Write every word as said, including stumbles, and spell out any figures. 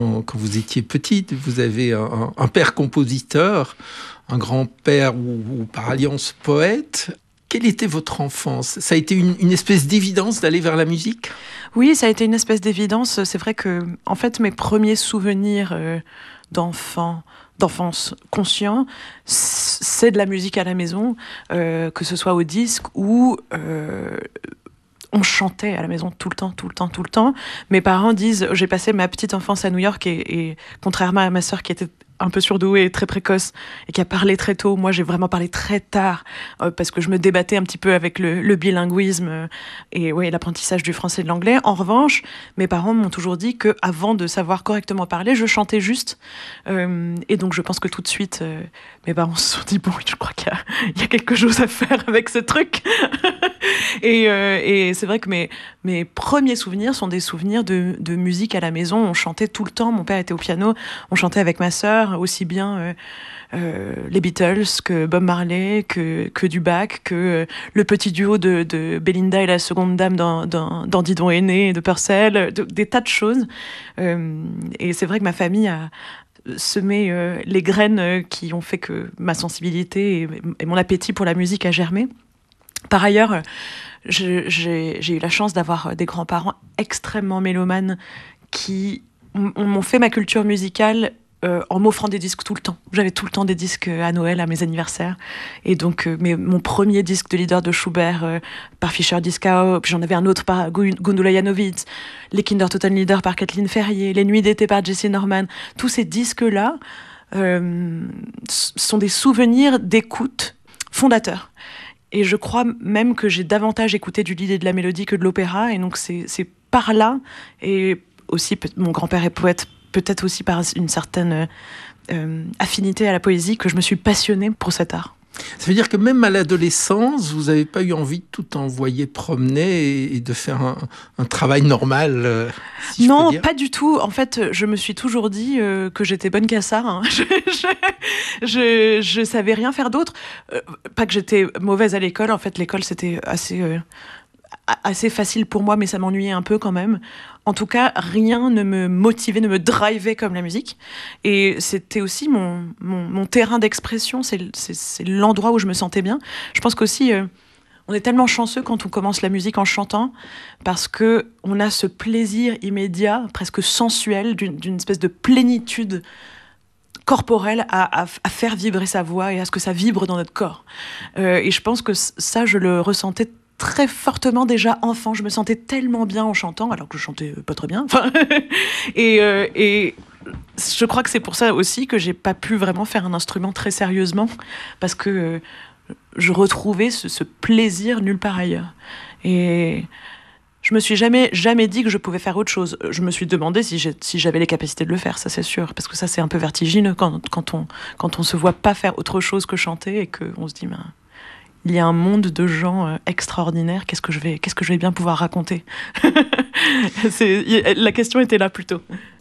Quand vous étiez petite, vous avez un, un père compositeur, un grand-père ou, ou par alliance poète. Quelle était votre enfance ? Ça a été une, une espèce d'évidence d'aller vers la musique ? Oui, ça a été une espèce d'évidence. C'est vrai que, en fait, mes premiers souvenirs euh, d'enfant, d'enfance conscient, c'est de la musique à la maison, euh, que ce soit au disque ou... Euh, on chantait à la maison tout le temps, tout le temps, tout le temps. Mes parents disent, j'ai passé ma petite enfance à New York et, et contrairement à ma sœur qui était un peu surdouée et très précoce et qui a parlé très tôt, moi j'ai vraiment parlé très tard euh, parce que je me débattais un petit peu avec le, le bilinguisme euh, et ouais, l'apprentissage du français et de l'anglais. En revanche, mes parents m'ont toujours dit que avant de savoir correctement parler, je chantais juste. Euh, et donc je pense que tout de suite, euh, mes parents se sont dit, bon, je crois qu'il y a, il y a quelque chose à faire avec ce truc. et, euh, et c'est vrai que mes, mes premiers souvenirs sont des souvenirs de, de musique à la maison. On chantait tout le temps. Mon père était au piano. On chantait avec ma sœur aussi bien euh, euh, les Beatles que Bob Marley, que, que du Bach, que euh, le petit duo de, de Belinda et la seconde dame dans, dans, dans Didon est né, de Purcell, de, des tas de choses. Euh, et c'est vrai que ma famille a semé euh, les graines euh, qui ont fait que ma sensibilité et, et mon appétit pour la musique a germé. Par ailleurs, je, j'ai, j'ai eu la chance d'avoir des grands-parents extrêmement mélomanes qui m- m'ont fait ma culture musicale euh, en m'offrant des disques tout le temps. J'avais tout le temps des disques à Noël, à mes anniversaires. Et donc, euh, mais, mon premier disque de Lieder de Schubert euh, par Fischer Dieskau, puis j'en avais un autre par Gundula Janowitz, les Kinder Toten Lieder par Kathleen Ferrier, les Nuits d'été par Jessie Norman. Tous ces disques-là euh, sont des souvenirs d'écoute fondateurs. Et je crois même que j'ai davantage écouté du lied et de la mélodie que de l'opéra. Et donc, c'est, c'est par là, et aussi, mon grand-père est poète, peut-être aussi par une certaine euh, affinité à la poésie, que je me suis passionnée pour cet art. Ça veut dire que même à l'adolescence, vous n'avez pas eu envie de tout envoyer promener et de faire un, un travail normal, euh, si non, je peux dire. Pas du tout. En fait, je me suis toujours dit euh, que j'étais bonne qu'à ça. Hein. Je, je, je, je savais rien faire d'autre. Euh, pas que j'étais mauvaise à l'école. En fait, l'école, c'était assez... Euh, assez facile pour moi, mais ça m'ennuyait un peu quand même. En tout cas, rien ne me motivait, ne me drivait comme la musique. Et c'était aussi mon, mon, mon terrain d'expression, c'est, c'est, c'est l'endroit où je me sentais bien. Je pense qu'aussi, euh, on est tellement chanceux quand on commence la musique en chantant, parce qu'on a ce plaisir immédiat, presque sensuel, d'une, d'une espèce de plénitude corporelle à, à, à faire vibrer sa voix et à ce que ça vibre dans notre corps. Euh, et je pense que ça, je le ressentais très fortement déjà enfant. Je me sentais tellement bien en chantant, alors que je chantais pas très bien. et, euh, et je crois que c'est pour ça aussi que j'ai pas pu vraiment faire un instrument très sérieusement, parce que euh, je retrouvais ce, ce plaisir nulle part ailleurs. Et je me suis jamais, jamais dit que je pouvais faire autre chose. Je me suis demandé si, j'ai, si j'avais les capacités de le faire, ça c'est sûr, parce que ça c'est un peu vertigineux quand, quand, on, quand on se voit pas faire autre chose que chanter et qu'on se dit... Ben, il y a un monde de gens euh, extraordinaires. Qu'est-ce que je vais, qu'est-ce que je vais bien pouvoir raconter ? C'est, la question était là plutôt.